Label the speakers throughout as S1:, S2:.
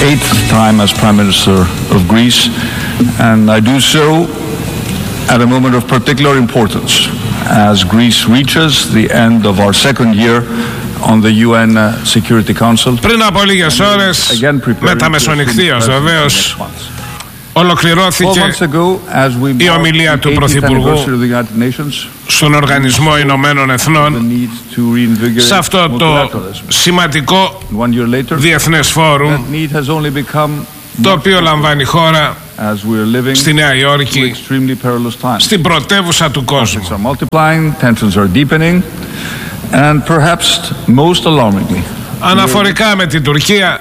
S1: 8th time as Prime Minister of Greece, and I do so at a moment of particular importance as Greece reaches the end of our second year on the UN Security Council.
S2: Πριν από λίγες ώρες, μετά μεσονυχθείας βεβαίως, ολοκληρώθηκε η ομιλία του Πρωθυπουργού στον Οργανισμό Ηνωμένων Εθνών, σε αυτό το σημαντικό διεθνές φόρουμ, το οποίο λαμβάνει χώρα στη Νέα Υόρκη, στην πρωτεύουσα του κόσμου. Αναφορικά με την Τουρκία,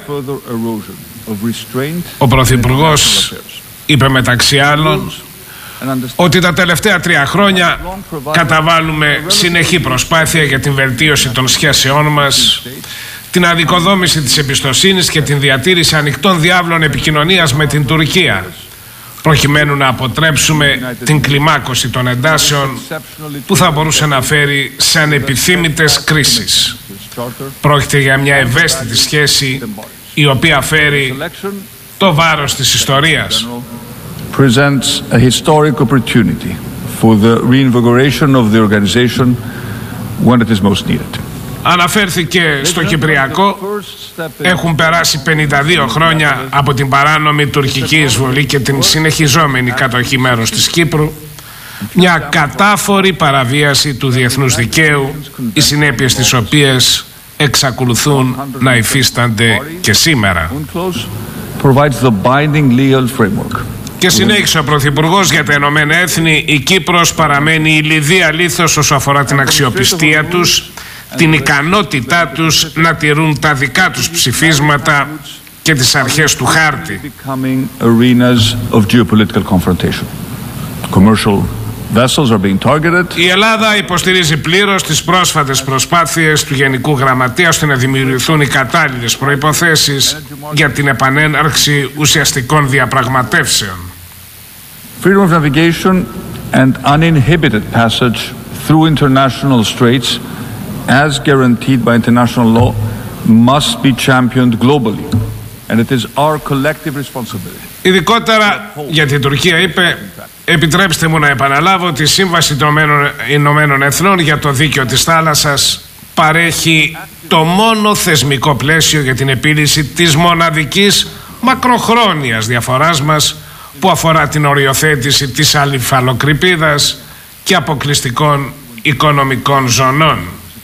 S2: ο Πρωθυπουργός είπε μεταξύ άλλων ότι τα τελευταία 3 χρόνια καταβάλουμε συνεχή προσπάθεια για την βελτίωση των σχέσεών μας, την ανοικοδόμηση της εμπιστοσύνης και την διατήρηση ανοιχτών διάβλων επικοινωνίας με την Τουρκία, προκειμένου να αποτρέψουμε την κλιμάκωση των εντάσεων που θα μπορούσε να φέρει σε ανεπιθύμητες κρίσεις. Πρόκειται για μια ευαίσθητη σχέση η οποία φέρει το βάρος της ιστορίας.
S1: Presents a historic opportunity for the reinvigoration of the organization when it is most needed.
S2: Αναφέρθηκε στο Κυπριακό. Έχουν περάσει 52 χρόνια από την παράνομη τουρκική εισβολή και την συνεχιζόμενη κατοχή μέρους της Κύπρου. Μια κατάφορη παραβίαση του διεθνούς δικαίου, οι συνέπειες της οποίες εξακολουθούν να υφίστανται και σήμερα. Και συνέχισε ο Πρωθυπουργός: για τα Ηνωμένα Έθνη η Κύπρος παραμένει η λιδία λίθος όσο αφορά την αξιοπιστία τους, την ικανότητά τους να τηρούν τα δικά τους ψηφίσματα και τις αρχές του χάρτη. Η Ελλάδα υποστηρίζει πλήρως τις πρόσφατες προσπάθειες του Γενικού Γραμματέα ώστε να δημιουργηθούν οι κατάλληλες προϋποθέσεις για την επανέναρξη ουσιαστικών διαπραγματεύσεων.
S1: Freedom of navigation and uninhibited passage through international straits, as guaranteed by international law, must be championed globally, and it is our collective responsibility.
S2: Ειδικότερα για την Τουρκία είπε: επιτρέψτε μου να επαναλάβω ότι η Σύμβαση των Ηνωμένων Εθνών για το Δίκαιο της Θάλασσας παρέχει το μόνο θεσμικό πλαίσιο για την επίλυση της μοναδικής μακροχρόνιας διαφοράς μας που αφορά την οριοθέτηση της αλιφαλοκρηπίδας και αποκλειστικών οικονομικών ζωνών.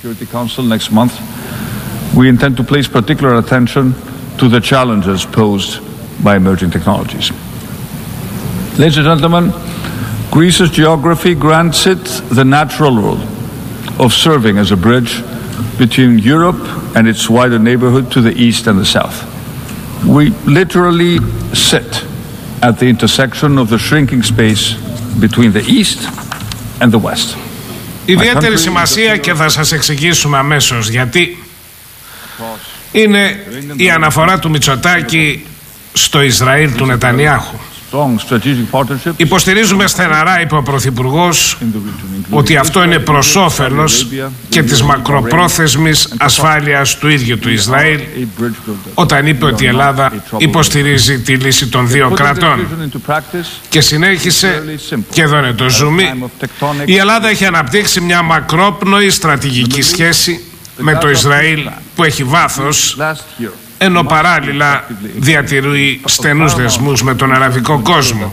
S1: We intend to place particular attention to the challenges posed by emerging technologies. Ladies and gentlemen, Greece's geography grants it the natural role of serving as a bridge between Europe and its wider neighborhood to the east and the south. We literally sit at the intersection of the shrinking space between the east and the west.
S2: Ιδιαίτερη σημασία, και θα σας εξηγήσουμε αμέσως γιατί, είναι η αναφορά του Μητσοτάκη στο Ισραήλ του Νετανιάχου. Υποστηρίζουμε στεναρά, είπε ο Πρωθυπουργός, ότι αυτό είναι προς όφελος και της μακροπρόθεσμης ασφάλειας του ίδιου του Ισραήλ, όταν είπε ότι η Ελλάδα υποστηρίζει τη λύση των 2 κρατών. Και συνέχισε, και εδώ είναι το ζουμί: η Ελλάδα έχει αναπτύξει μια μακρόπνοη στρατηγική σχέση με το Ισραήλ που έχει βάθος, ενώ παράλληλα διατηρεί στενούς δεσμούς με τον αραβικό κόσμο.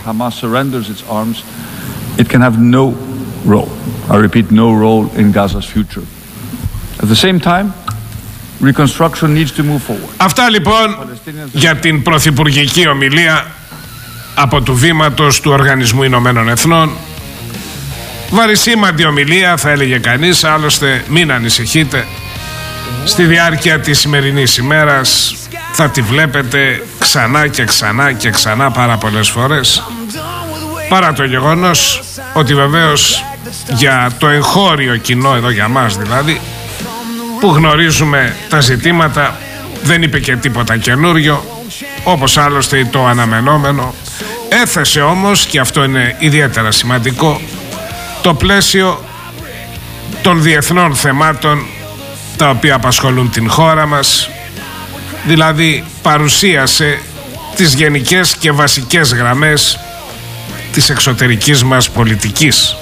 S2: Αυτά λοιπόν για την πρωθυπουργική ομιλία από του βήματος του Οργανισμού Ηνωμένων Εθνών. Βαρισίμαντη ομιλία θα έλεγε κανείς, άλλωστε μην ανησυχείτε, στη διάρκεια της σημερινής ημέρας θα τη βλέπετε ξανά και ξανά και ξανά πάρα πολλές φορές, παρά το γεγονός ότι βεβαίως για το εγχώριο κοινό, εδώ για μας δηλαδή, που γνωρίζουμε τα ζητήματα, δεν είπε και τίποτα καινούριο, όπως άλλωστε το αναμενόμενο. Έθεσε όμως, και αυτό είναι ιδιαίτερα σημαντικό, το πλαίσιο των διεθνών θεμάτων τα οποία απασχολούν την χώρα μας, δηλαδή παρουσίασε τις γενικές και βασικές γραμμές της εξωτερικής μας πολιτικής.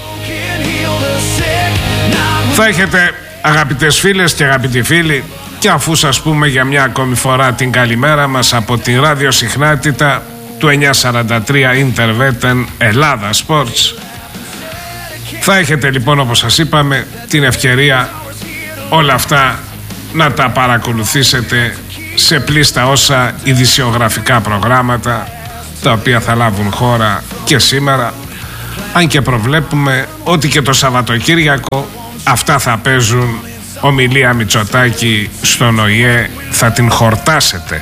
S2: Θα έχετε, αγαπητές φίλες και αγαπητοί φίλοι, και αφού σας πούμε για μια ακόμη φορά την καλημέρα μας από τη ραδιοσυχνότητα του 943 Interveten Ελλάδα Sports, θα έχετε λοιπόν, όπως σας είπαμε, την ευκαιρία όλα αυτά να τα παρακολουθήσετε σε πλήστα όσα ειδησιογραφικά προγράμματα τα οποία θα λάβουν χώρα και σήμερα, αν και προβλέπουμε ότι και το Σαββατοκύριακο αυτά θα παίζουν. Ομιλία Μητσοτάκη στον ΟΗΕ θα την χορτάσετε.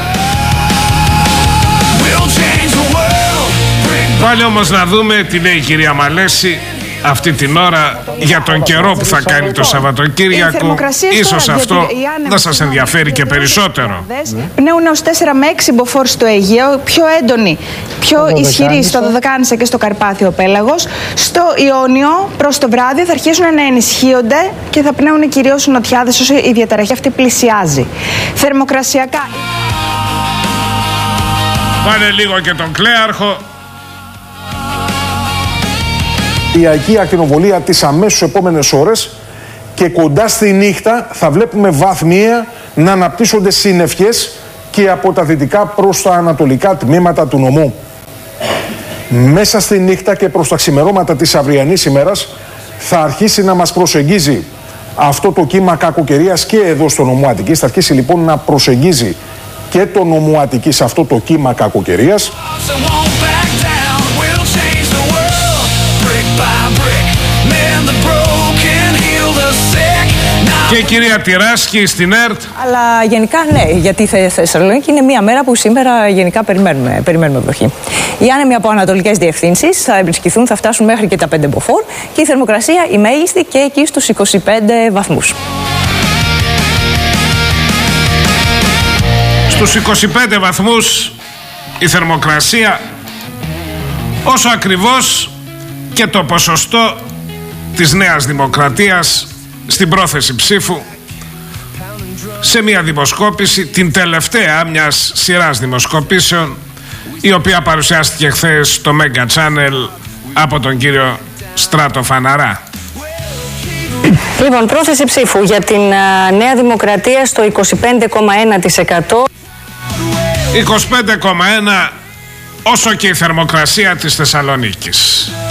S2: Πάλι όμως να δούμε τι λέει η κυρία Μαλέση αυτή την ώρα για τον καιρό που θα κάνει το Σαββατοκύριακο. Ίσως αυτό να σας ενδιαφέρει και περισσότερο.
S3: Πνέουν ως 4 με 6 μποφόρ στο Αιγαίο, πιο έντονη, πιο ισχυρή στο Δωδεκάνησα και στο Καρπάθιο πέλαγος. Στο Ιόνιο προς το βράδυ θα αρχίσουν να ενισχύονται και θα πνέουν κυρίως οι νοτιάδες όσο η διαταραχή αυτή πλησιάζει. Θερμοκρασιακά.
S2: Πάνε λίγο και τον Κλέαρχο.
S4: Η ακή ακτινοβολία τις αμέσως επόμενες ώρες και κοντά στη νύχτα θα βλέπουμε βαθμιαία να αναπτύσσονται συννεφιές και από τα δυτικά προς τα ανατολικά τμήματα του νομού. Μέσα στη νύχτα και προς τα ξημερώματα της αυριανής ημέρας θα αρχίσει να μας προσεγγίζει αυτό το κύμα κακοκαιρίας και εδώ στο νομό Αττικής. Θα αρχίσει λοιπόν να προσεγγίζει και το νομό Αττικής αυτό το κύμα κακοκαιρίας.
S2: Και η κυρία Τυράσχη στην ΕΡΤ.
S5: Αλλά γενικά ναι, γιατί η Θεσσαλονίκη είναι μια μέρα που σήμερα γενικά περιμένουμε βροχή. Οι άνεμοι από ανατολικές διευθύνσεις θα εμπρισκηθούν, θα φτάσουν μέχρι και τα 5 μποφόρ και η θερμοκρασία η μέγιστη και εκεί στους 25 βαθμούς.
S2: Στους 25 βαθμούς η θερμοκρασία, όσο ακριβώς και το ποσοστό της Νέας Δημοκρατίας στην πρόθεση ψήφου σε μια δημοσκόπηση, την τελευταία μιας σειράς δημοσκοπήσεων, η οποία παρουσιάστηκε χθες στο Mega Channel από τον κύριο Στράτο Φαναρά.
S5: Λοιπόν, πρόθεση ψήφου για την Νέα Δημοκρατία στο 25,1%.
S2: 25,1% όσο και η θερμοκρασία της Θεσσαλονίκης.